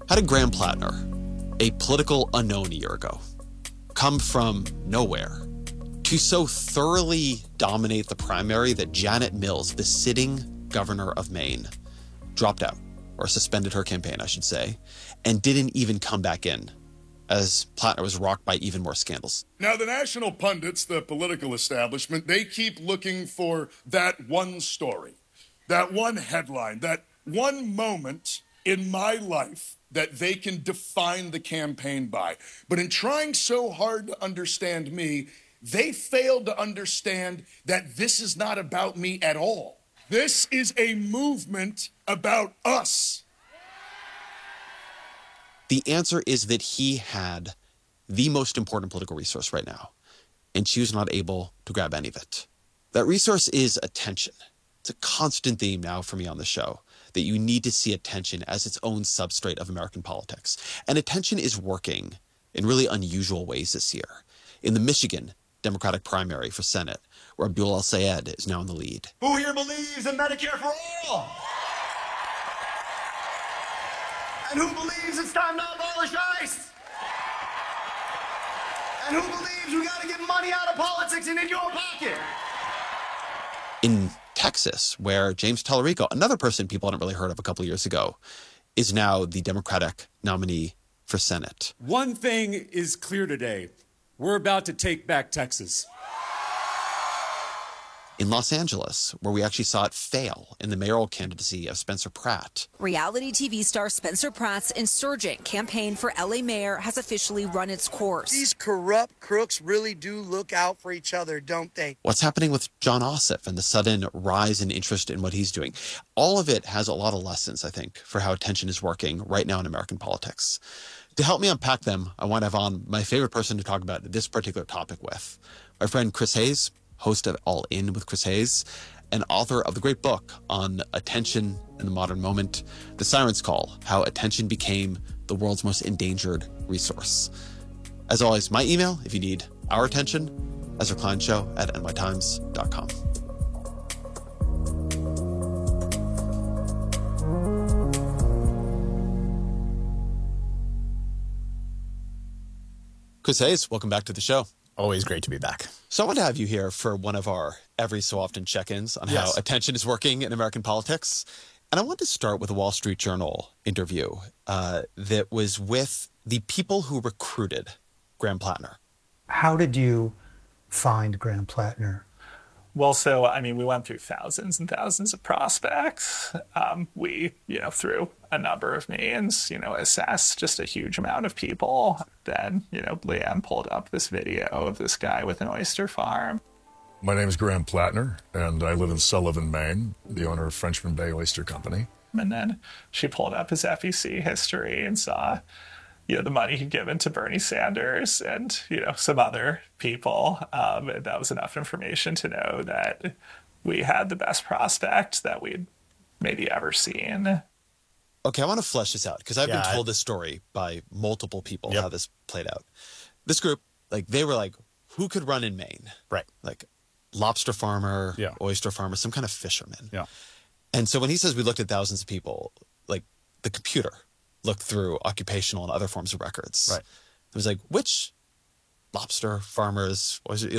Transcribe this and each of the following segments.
How did Graham Plattner, a political unknown a year ago, come from nowhere to so thoroughly dominate the primary that Janet Mills, the sitting governor of Maine, dropped out, or suspended her campaign, I should say, and didn't even come back in, as Plattner was rocked by even more scandals? Now, the national pundits, the political establishment, they keep looking for that one story, that one headline, that one moment in my life that they can define the campaign by. But in trying so hard to understand me, they failed to understand that this is not about me at all. This is a movement about us. The answer is that he had the most important political resource right now, and she was not able to grab any of it. That resource is attention. It's a constant theme now for me on the show, that you need to see attention as its own substrate of American politics. And attention is working in really unusual ways this year. In the Michigan Democratic primary for Senate, where Abdul El-Sayed is now in the lead. Who here believes in Medicare for all? And who believes it's time to abolish ICE? And who believes we gotta get money out of politics and in your pocket? In Texas, where James Tallarico, another person people hadn't really heard of a couple of years ago, is now the Democratic nominee for Senate. One thing is clear today. We're about to take back Texas. In Los Angeles, where we actually saw it fail in the mayoral candidacy of Spencer Pratt. Reality TV star Spencer Pratt's insurgent campaign for LA mayor has officially run its course. These corrupt crooks really do look out for each other, don't they? What's happening with Jon Ossoff and the sudden rise in interest in what he's doing? All of it has a lot of lessons, I think, for how attention is working right now in American politics. To help me unpack them, I want to have on my favorite person to talk about this particular topic with, my friend Chris Hayes, host of All In with Chris Hayes, and author of the great book on attention in the modern moment, The Siren's Call, How Attention Became the World's Most Endangered Resource. As always, my email, if you need our attention, EzraKleinShow@nytimes.com. Chris Hayes, welcome back to the show. Always great to be back. So I want to have you here for one of our every so often check-ins on how attention is working in American politics. And I want to start with a Wall Street Journal interview that was with the people who recruited Graham Plattner. How did you find Graham Plattner? Well, so, I mean, we went through thousands and thousands of prospects. We, through a number of means, assessed just a huge amount of people. Then, Leanne pulled up this video of this guy with an oyster farm. My name is Graham Plattner, and I live in Sullivan, Maine, the owner of Frenchman Bay Oyster Company. And then she pulled up his FEC history and saw the money he'd given to Bernie Sanders and, some other people. And that was enough information to know that we had the best prospect that we'd maybe ever seen. Okay, I want to flesh this out because I've been told this story by multiple people, how this played out. This group, they were like, who could run in Maine? Right. Like lobster farmer, oyster farmer, some kind of fisherman. Yeah. And so when he says we looked at thousands of people, the computer looked through occupational and other forms of records. Right. It was like, which lobster farmers,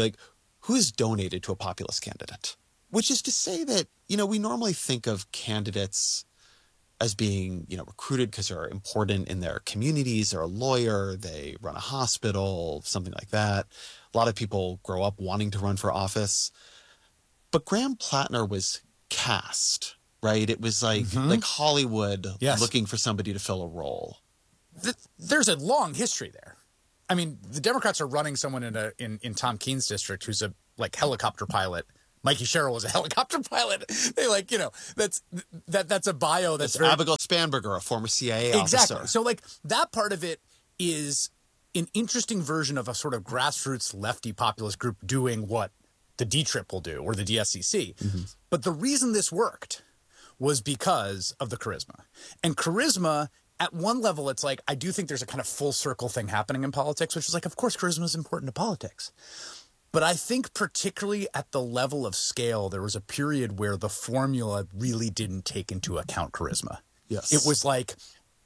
who is donated to a populist candidate? Which is to say that, we normally think of candidates as being, recruited because they're important in their communities. They're a lawyer, they run a hospital, something like that. A lot of people grow up wanting to run for office. But Graham Plattner was cast, right? It was like Hollywood looking for somebody to fill a role. There's a long history there. I mean, the Democrats are running someone in Tom Keene's district who's a helicopter pilot. Mikey Sherrill was a helicopter pilot. They that's a bio that's very... Abigail Spanberger, a former CIA officer. Exactly. So that part of it is an interesting version of a sort of grassroots lefty populist group doing what the D-Trip will do or the DSCC. Mm-hmm. But the reason this worked was because of the charisma. And charisma, at one level, it's I do think there's a kind of full circle thing happening in politics, which is of course, charisma is important to politics. But I think particularly at the level of scale, there was a period where the formula really didn't take into account charisma. Yes. It was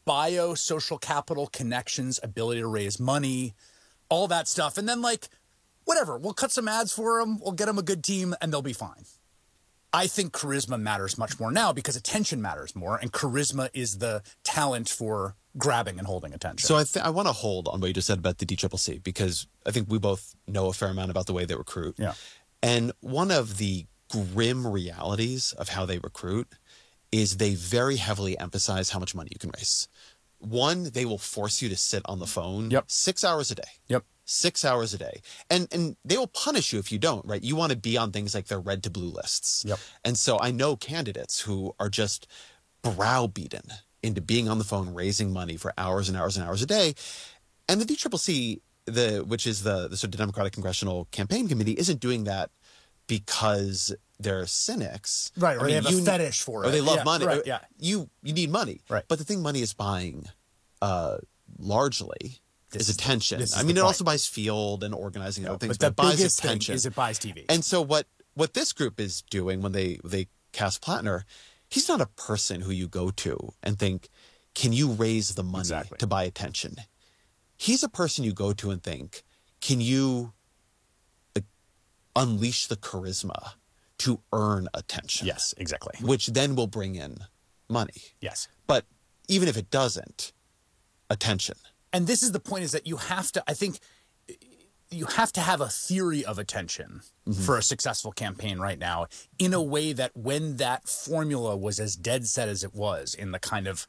bio, social capital, connections, ability to raise money, all that stuff. And then, like, whatever, we'll cut some ads for them, we'll get them a good team, and they'll be fine. I think charisma matters much more now because attention matters more, and charisma is the talent for grabbing and holding attention. So I want to hold on what you just said about the DCCC, because I think we both know a fair amount about the way they recruit. Yeah. And one of the grim realities of how they recruit is they very heavily emphasize how much money you can raise. One, they will force you to sit on the phone 6 hours a day. Yep. 6 hours a day. And they will punish you if you don't, right? You want to be on things like their red to blue lists. Yep. And so I know candidates who are just browbeaten into being on the phone, raising money for hours and hours and hours a day. And the DCCC, which is the sort of Democratic Congressional Campaign Committee, isn't doing that because they're cynics. Right, or they have a fetish for it. Or they love money. Right, yeah. You need money. Right. But the thing money is buying largely is attention. This is I mean, the it point. also buys field and organizing and other things, But the it buys biggest attention. thing is it buys TV. And so what this group is doing when they cast Plattner, he's not a person who you go to and think, can you raise the money to buy attention? He's a person you go to and think, can you unleash the charisma to earn attention? Yes, exactly. Which then will bring in money. Yes. But even if it doesn't, attention. And this is the point, is that you have to, I think, you have to have a theory of attention for a successful campaign right now, in a way that when that formula was as dead set as it was in the kind of,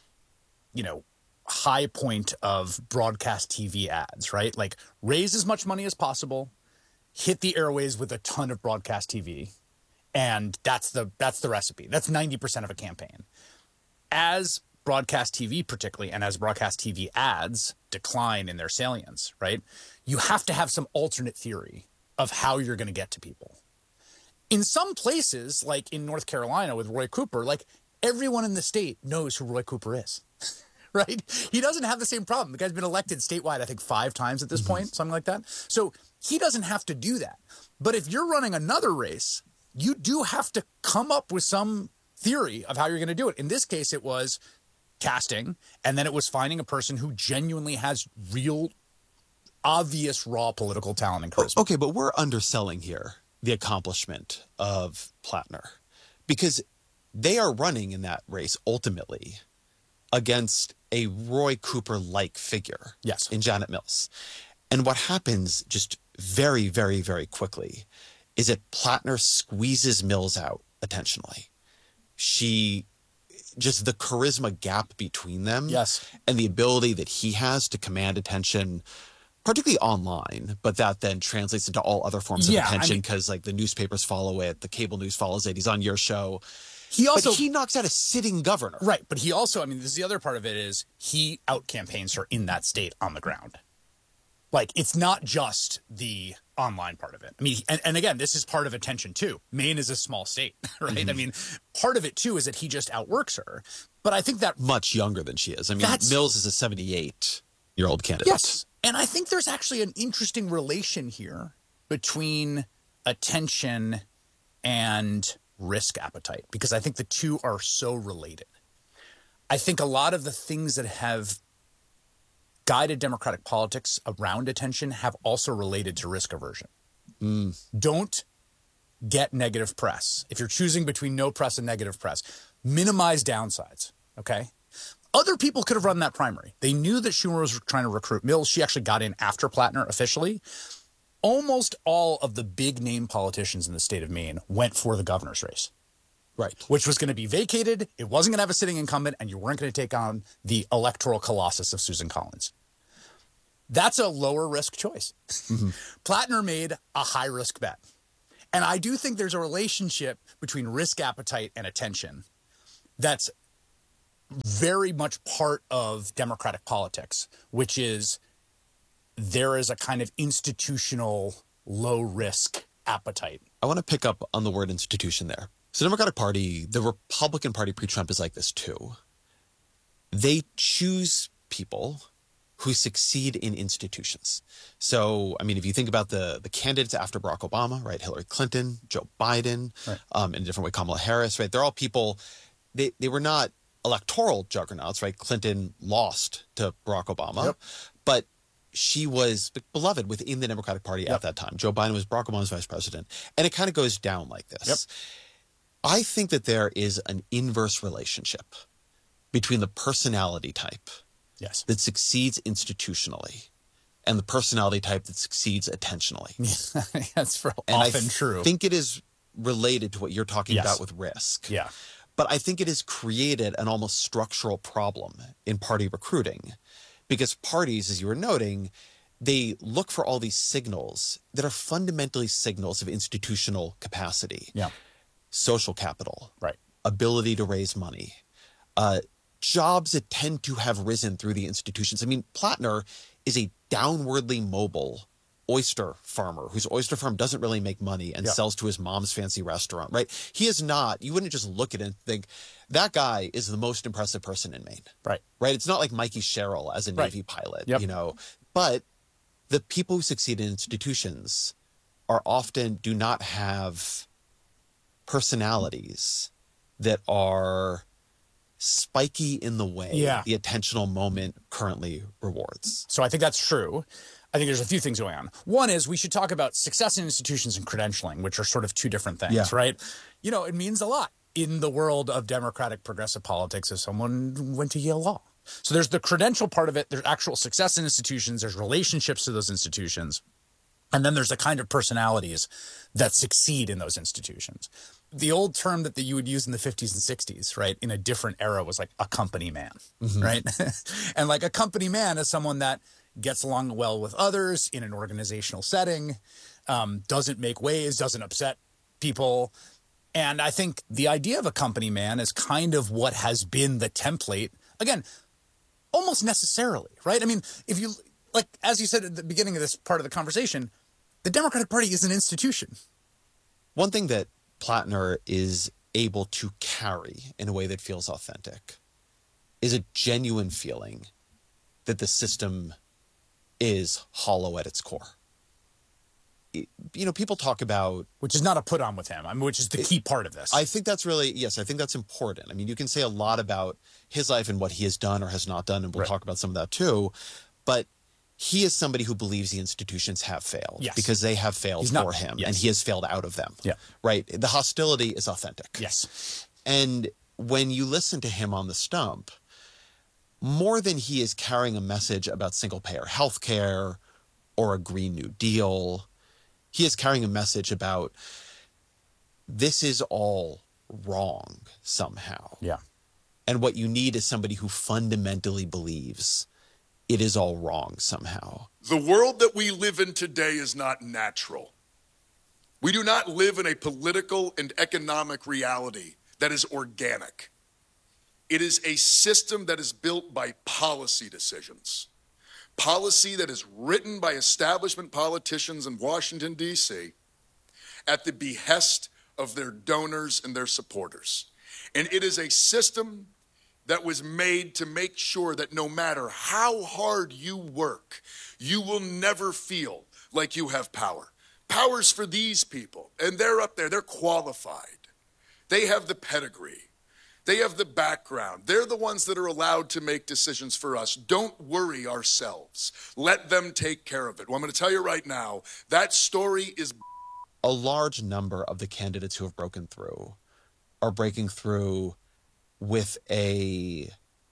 high point of broadcast TV ads, right? Like, raise as much money as possible, hit the airways with a ton of broadcast TV, and that's the recipe. That's 90% of a campaign. As broadcast TV particularly, and as broadcast TV ads decline in their salience, right, you have to have some alternate theory of how you're going to get to people. In some places, like in North Carolina with Roy Cooper, like, everyone in the state knows who Roy Cooper is. Right? He doesn't have the same problem. The guy's been elected statewide, I think, 5 times at this point, something like that. So he doesn't have to do that. But if you're running another race, you do have to come up with some theory of how you're going to do it. In this case, it was casting, and then it was finding a person who genuinely has real, obvious, raw political talent and charisma. Okay, but we're underselling here the accomplishment of Plattner, because they are running in that race ultimately against a Roy Cooper-like figure in Janet Mills. And what happens just very, very, very quickly is that Plattner squeezes Mills out attentionally. Just the charisma gap between them and the ability that he has to command attention, particularly online, but that then translates into all other forms of attention, because like the newspapers follow it, the cable news follows it, he's on your show. But he knocks out a sitting governor. Right. But he also, this is the other part of it, is he out-campaigns her in that state on the ground. Like, it's not just the online part of it. I mean, and again, this is part of attention too. Maine is a small state, right? I mean, part of it too is that he just outworks her. But I think that... Much younger than she is. I mean, Mills is a 78-year-old candidate. Yes. And I think there's actually an interesting relation here between attention and risk appetite, because I think the two are so related. I think a lot of the things that have guided Democratic politics around attention have also related to risk aversion. Don't get negative press. If you're choosing between no press and negative press, minimize downsides, okay? Other people could have run that primary. They knew that Schumer was trying to recruit Mills. She actually got in after Plattner officially. Almost all of the big name politicians in the state of Maine went for the governor's race. Right. Which was going to be vacated. It wasn't going to have a sitting incumbent, and you weren't going to take on the electoral colossus of Susan Collins. That's a lower risk choice. Plattner made a high risk bet. And I do think there's a relationship between risk appetite and attention that's very much part of Democratic politics, which is there is a kind of institutional low risk appetite. I want to pick up on the word institution there. So Democratic Party, the Republican Party pre-Trump is like this too. They choose people who succeed in institutions. So, I mean, if you think about the candidates after Barack Obama, right? Hillary Clinton, Joe Biden, in a different way, Kamala Harris, right? They're all people, they were not electoral juggernauts, right? Clinton lost to Barack Obama, but she was beloved within the Democratic Party at that time. Joe Biden was Barack Obama's vice president. And it kind of goes down like this. I think that there is an inverse relationship between the personality type that succeeds institutionally and the personality type that succeeds attentionally. That's often true. I think it is related to what you're talking about with risk. Yeah. But I think it has created an almost structural problem in party recruiting because parties, as you were noting, they look for all these signals that are fundamentally signals of institutional capacity. Yeah. Social capital, right? Ability to raise money, jobs that tend to have risen through the institutions. I mean, Plattner is a downwardly mobile oyster farmer whose oyster farm doesn't really make money and sells to his mom's fancy restaurant, right? He is not, you wouldn't just look at it and think, that guy is the most impressive person in Maine. Right. Right? It's not like Mikey Sherrill as a Navy pilot, you know, but the people who succeed in institutions are often do not have personalities that are spiky in the way the attentional moment currently rewards. So I think that's true. I think there's a few things going on. One is we should talk about success in institutions and credentialing, which are sort of two different things, right? You know, it means a lot in the world of democratic progressive politics if someone went to Yale Law. So there's the credential part of it. There's actual success in institutions. There's relationships to those institutions. And then there's the kind of personalities that succeed in those institutions. The old term that you would use in the 50s and 60s, right, in a different era was like a company man, right? And like a company man is someone that gets along well with others in an organizational setting, doesn't make waves, doesn't upset people. And I think the idea of a company man is kind of what has been the template, again, almost necessarily, right? I mean, if you, like, as you said at the beginning of this part of the conversation, the Democratic Party is an institution. One thing that Plattner is able to carry in a way that feels authentic is a genuine feeling that the system is hollow at its core. You know, people talk about... Which is not a put on with him, I mean, which is the key part of this. I think that's really, yes, I think that's important. I mean, you can say a lot about his life and what he has done or has not done, and we'll talk about some of that too. But he is somebody who believes the institutions have failed because they have failed for him and he has failed out of them. Right? The hostility is authentic. Yes. And when you listen to him on the stump, more than he is carrying a message about single-payer healthcare or a Green New Deal, he is carrying a message about this is all wrong somehow. Yeah. And what you need is somebody who fundamentally believes it is all wrong somehow. The world that we live in today is not natural. We do not live in a political and economic reality that is organic. It is a system that is built by policy decisions. Policy that is written by establishment politicians in Washington, D.C. at the behest of their donors and their supporters. And it is a system that was made to make sure that no matter how hard you work, you will never feel like you have power. Power's for these people, and they're up there, they're qualified. They have the pedigree. They have the background. They're the ones that are allowed to make decisions for us. Don't worry ourselves. Let them take care of it. Well, I'm going to tell you right now, that story is... A large number of the candidates who have broken through are breaking through with a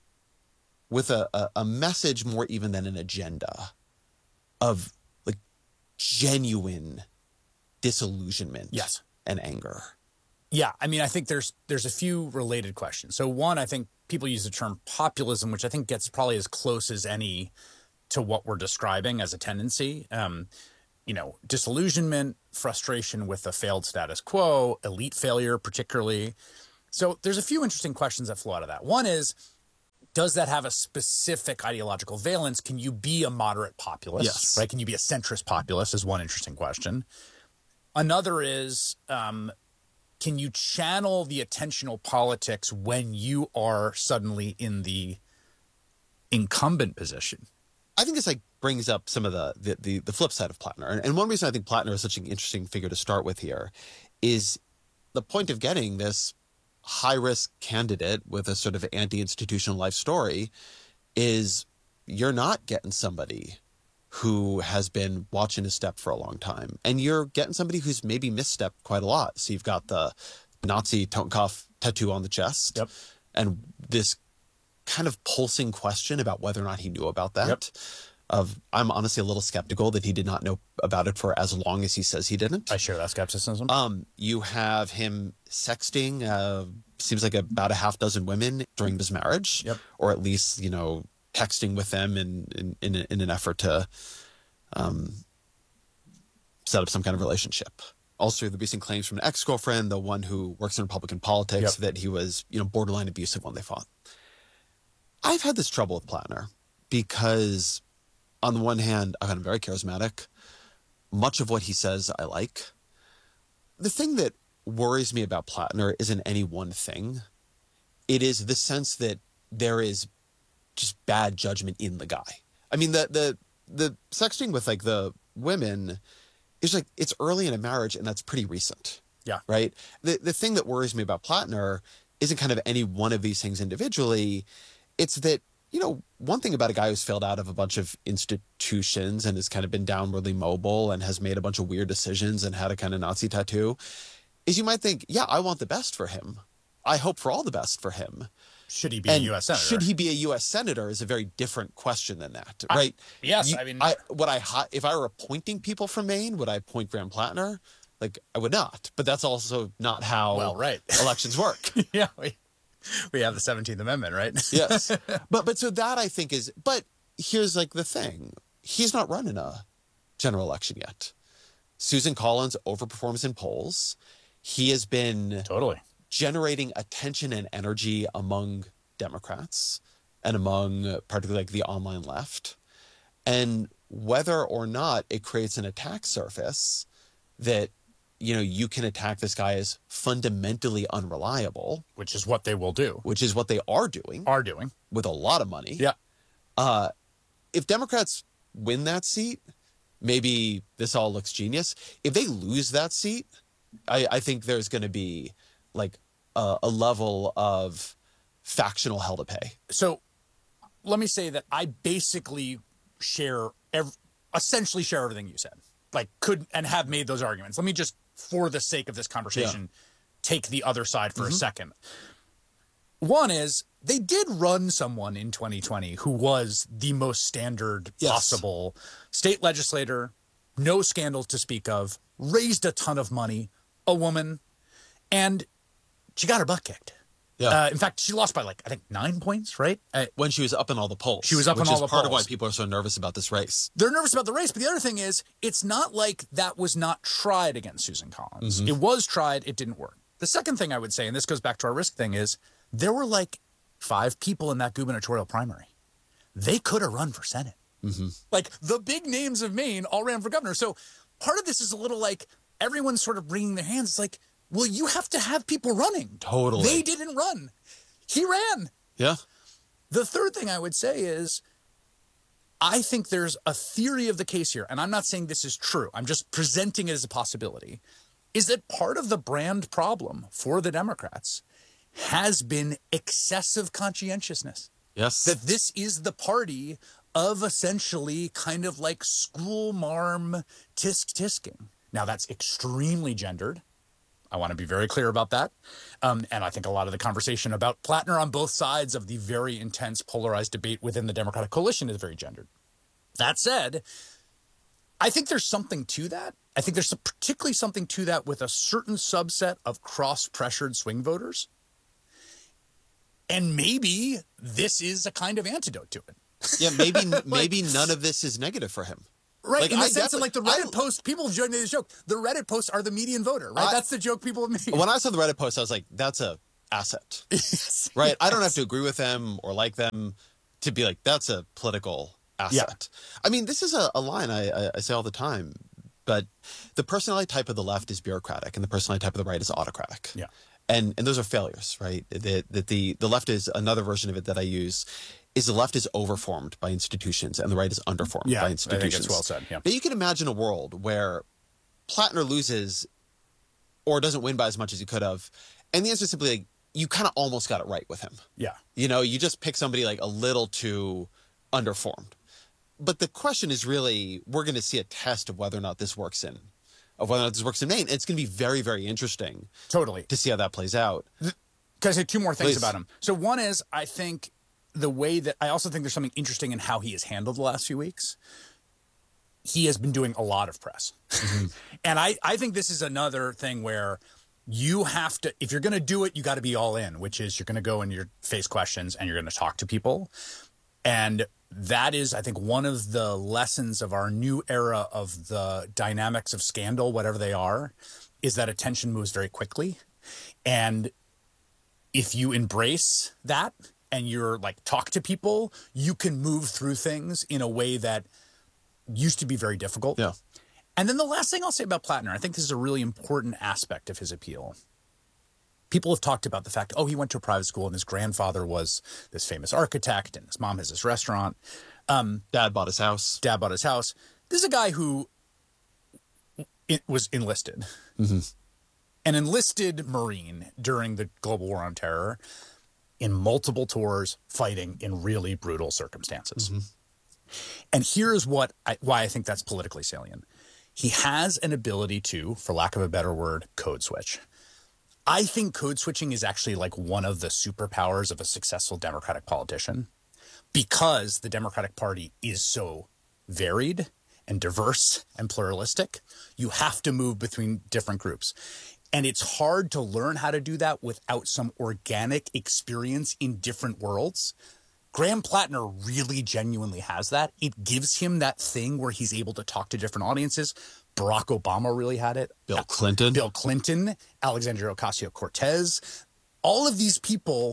message more even than an agenda of like genuine disillusionment and anger. Yeah, I mean, I think there's a few related questions. So one, I think people use the term populism, which I think gets probably as close as any to what we're describing as a tendency. You know, disillusionment, frustration with the failed status quo, elite failure particularly. So there's a few interesting questions that flow out of that. One is, does that have a specific ideological valence? Can you be a moderate populist? Yes. Right? Can you be a centrist populist is one interesting question. Another is, can you channel the attentional politics when you are suddenly in the incumbent position? I think this like brings up some of the flip side of Plattner. And one reason I think Plattner is such an interesting figure to start with here is the point of getting this high-risk candidate with a sort of anti-institutional life story is you're not getting somebody who has been watching his step for a long time. And you're getting somebody who's maybe misstepped quite a lot. So you've got the Nazi Totenkopf tattoo on the chest. Yep. And this kind of pulsing question about whether or not he knew about that. Yep. I'm honestly a little skeptical that he did not know about it for as long as he says he didn't. I share that skepticism. You have him sexting, seems like about a half dozen women during his marriage. Yep. Or at least, texting with them in an effort to set up some kind of relationship. Also, the recent claims from an ex-girlfriend, the one who works in Republican politics, that he was, borderline abusive when they fought. I've had this trouble with Plattner because, on the one hand, I find him very charismatic. Much of what he says I like. The thing that worries me about Plattner isn't any one thing. It is the sense that there is just bad judgment in the guy. I mean, the sexting with like the women is like, it's early in a marriage and that's pretty recent. Yeah. Right. The thing that worries me about Plattner isn't kind of any one of these things individually. It's that, one thing about a guy who's failed out of a bunch of institutions and has kind of been downwardly mobile and has made a bunch of weird decisions and had a kind of Nazi tattoo is you might think, yeah, I want the best for him. I hope for all the best for him. Should he be a U.S. senator? Should he be a U.S. senator is a very different question than that, right? Yes, if I were appointing people from Maine, would I appoint Graham Plattner? Like, I would not. But that's also not how elections work. Yeah, we have the 17th Amendment, right? Yes, but so that I think is. But here's like the thing: he's not running a general election yet. Susan Collins overperforms in polls. He has been generating attention and energy among Democrats and among particularly like the online left. And whether or not it creates an attack surface that, you can attack this guy as fundamentally unreliable. Which is what they will do. Which is what they are doing. With a lot of money. Yeah. If Democrats win that seat, maybe this all looks genius. If they lose that seat, I think there's going to be like a level of factional hell to pay. So let me say that I basically essentially share everything you said. Like could and have made those arguments. Let me just, for the sake of this conversation, take the other side for a second. One is they did run someone in 2020 who was the most standard possible state legislator, no scandal to speak of, raised a ton of money, a woman, and she got her butt kicked. Yeah. In fact, she lost by I think 9 points, right? When she was up in all the polls. She was up in all the polls. Which is part of why people are so nervous about this race. They're nervous about the race, but the other thing is, it's not like that was not tried against Susan Collins. It was tried, it didn't work. The second thing I would say, and this goes back to our risk thing, is there were 5 people in that gubernatorial primary. They could have run for Senate. The big names of Maine all ran for governor. So part of this is a little everyone's sort of wringing their hands. It's well, you have to have people running. Totally. They didn't run. He ran. Yeah. The third thing I would say is I think there's a theory of the case here, and I'm not saying this is true. I'm just presenting it as a possibility, is that part of the brand problem for the Democrats has been excessive conscientiousness. Yes. That this is the party of essentially kind of school marm tisk-tisking. Now, that's extremely gendered. I want to be very clear about that. And I think a lot of the conversation about Plattner on both sides of the very intense polarized debate within the Democratic coalition is very gendered. That said, I think there's something to that. I think there's particularly something to that with a certain subset of cross-pressured swing voters. And maybe this is a kind of antidote to it. Yeah, maybe none of this is negative for him. Right, in the sense of the Reddit post, people have joined this joke. The Reddit posts are the median voter, right? That's the joke people have made. When I saw the Reddit post, I was like, that's a asset, right? I don't have to agree with them or like them to be that's a political asset. Yeah. I mean, this is a line I say all the time, but the personality type of the left is bureaucratic and the personality type of the right is autocratic. Yeah. And those are failures, right? The left is another version of it that I use. Is the left is overformed by institutions and the right is underformed by institutions. I think it's well said. Yeah. Now you can imagine a world where Plattner loses or doesn't win by as much as he could have, and the answer is simply you kind of almost got it right with him. Yeah. You know, you just pick somebody like a little too underformed. But the question is really, we're going to see a test of whether or not this works in Maine. It's going to be very, very interesting. Totally. To see how that plays out. Because I say two more things Please. about him. So one is, I think the way that I also think there's something interesting in how he has handled the last few weeks. He has been doing a lot of press. And I think this is another thing where you have to, if you're going to do it, you got to be all in, which is you're going to go and you're face questions and you're going to talk to people. And that is, I think, one of the lessons of our new era of the dynamics of scandal, whatever they are, is that attention moves very quickly. And if you embrace that and you're like, talk to people, you can move through things in a way that used to be very difficult. Yeah. And then the last thing I'll say about Plattner, I think this is a really important aspect of his appeal. People have talked about the fact, he went to a private school and his grandfather was this famous architect and his mom has this restaurant. Dad bought his house. This is a guy who was enlisted. Mm-hmm. An enlisted Marine during the global war on terror in multiple tours fighting in really brutal circumstances. Mm-hmm. And here's why I think that's politically salient. He has an ability to, for lack of a better word, code switch. I think code switching is actually like one of the superpowers of a successful Democratic politician because the Democratic Party is so varied and diverse and pluralistic. You have to move between different groups. And it's hard to learn how to do that without some organic experience in different worlds. Graham Plattner really genuinely has that. It gives him that thing where he's able to talk to different audiences. Barack Obama really had it. Bill Clinton, Alexandria Ocasio-Cortez. All of these people,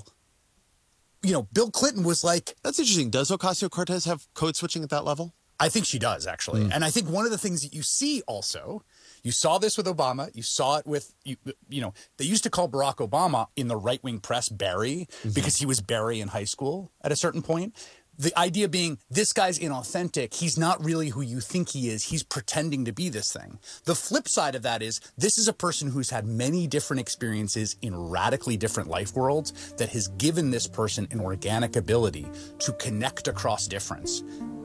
Bill Clinton was like... That's interesting. Does Ocasio-Cortez have code switching at that level? I think she does, actually. And I think one of the things that you see also, you saw this with Obama, you saw it with, they used to call Barack Obama in the right-wing press Barry because he was Barry in high school at a certain point. The idea being, this guy's inauthentic. He's not really who you think he is. He's pretending to be this thing. The flip side of that is, this is a person who's had many different experiences in radically different life worlds that has given this person an organic ability to connect across difference